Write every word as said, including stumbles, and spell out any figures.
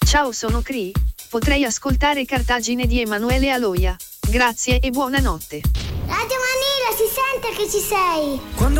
Ciao, sono Cri. Potrei ascoltare Cartagine di Emanuele Aloia. Grazie e buonanotte. Radio Manila, si sente che ci sei. Quando